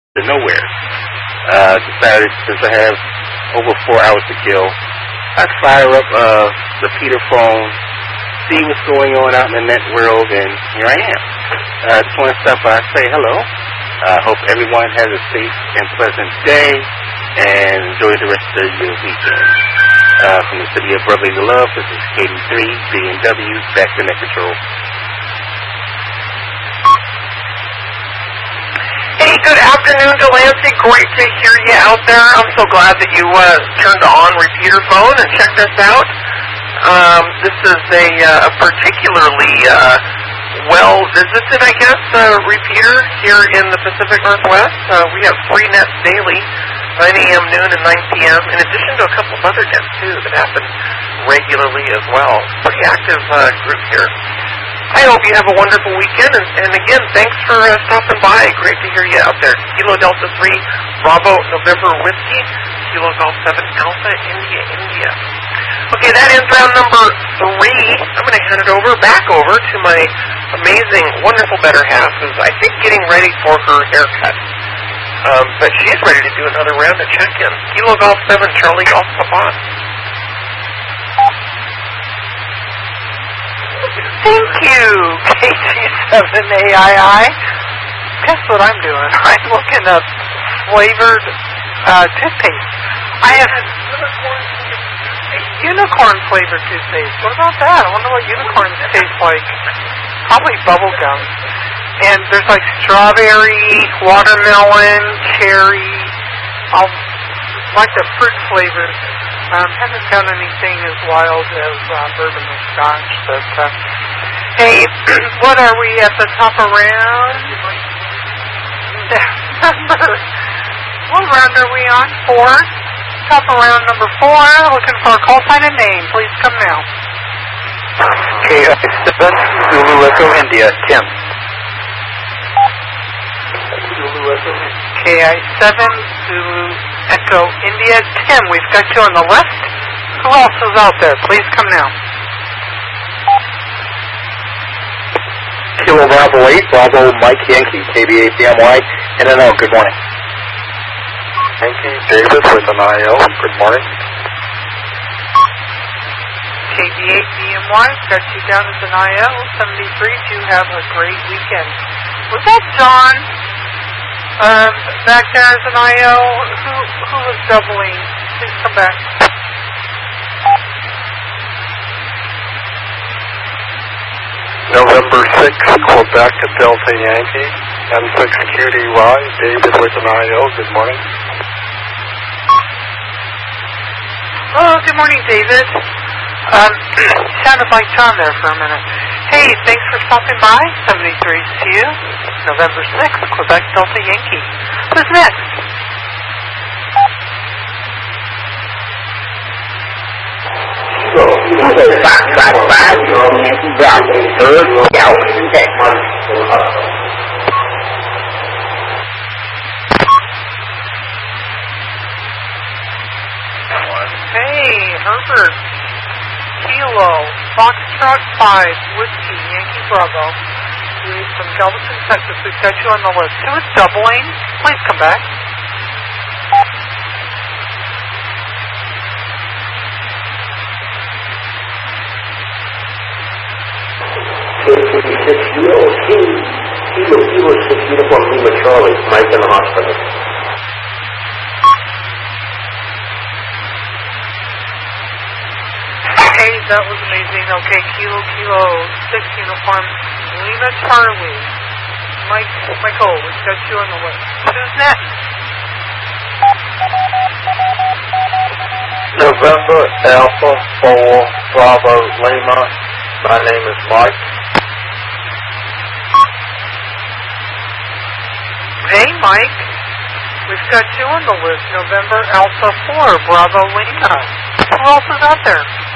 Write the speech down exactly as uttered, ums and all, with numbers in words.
to nowhere. Uh, decided since I have over four hours to kill, I'd fire up uh, the Peter phone, see what's going on out in the net world, and here I am. I uh, just want to stop by and say hello. I uh, hope everyone has a safe and pleasant day, and enjoy the rest of your weekend. Uh, from the city of Brotherly Love, this is K D three B M W, back to Net Control. Hey, good afternoon, Delancey. Great to hear you out there. I'm so glad that you uh, turned on repeater phone and checked us out. Um, this is a, uh, a particularly uh, well-visited, I guess, uh, repeater here in the Pacific Northwest. Uh, we have three nets daily, nine a.m., noon, and nine p.m., in addition to a couple of other nets, too, that happen regularly as well. Pretty active uh, group here. I hope you have a wonderful weekend, and, and again, thanks for uh, stopping by. Great to hear you out there. Kilo Delta three, Bravo, November Whiskey, Kilo Golf seven, Alpha, India, India. Okay, that ends round number three. I'm going to hand it over, back over to my amazing, wonderful better half, who's, I think, getting ready for her haircut. Um, but she's ready to do another round of check-in. Kilo Golf seven, Charlie Golf Papa. Thank you, K T seven A I I. Guess what I'm doing? I'm looking up flavored uh, toothpaste. I have unicorn flavored toothpaste. What about that? I wonder what unicorns taste like. Probably bubble gum. And there's like strawberry, watermelon, cherry, all like the fruit flavors. Um, haven't found anything as wild as uh, bourbon and scotch, but uh, hey, what are we at the top of round? Number, what round are we on? Four? Top of round number four, looking for a call sign and name. Please come now. K I seven, Zulu Echo India, Tim. Zulu Echo K I seven, Zulu Echo India, Tim. We've got you on the left. Who else is out there? Please come now. Kilo Bravo eight, Bravo Mike Yankee, K B eight B M Y, N N L, good morning. Yankee David with an I L, good morning. K B eight B M Y, got you down as an I L, seventy-three, you have a great weekend. Was that John um, back there as an I L? Who, who was doubling? Please come back. November sixth, Quebec Delta Yankee, M six Q D Y, David with an I L, good morning. Oh, good morning, David. Um, sounded like John there for a minute. Hey, thanks for stopping by. seventy-three C U, November sixth, Quebec Delta Yankee. Who's next? So, back, back, back, back, third, down, next. Hey, Herbert. Kilo, Foxtrot five, Whiskey, Yankee Bravo. We're from Galveston, Texas. We've got you on the list. Who is doubling? Please come back. six Kilo, Kilo, Kilo, six Uniform Lima Charlie, Mike in the hospital. Hey, that was amazing. Okay, Kilo, Kilo, six Uniform Lima Charlie. Mike, Michael, we've got you on the list. Who's next? November Alpha four, Bravo Lima, my name is Mike. Hey, Mike. We've got you on the list. November Alpha four, Bravo Lima. Who else is out there?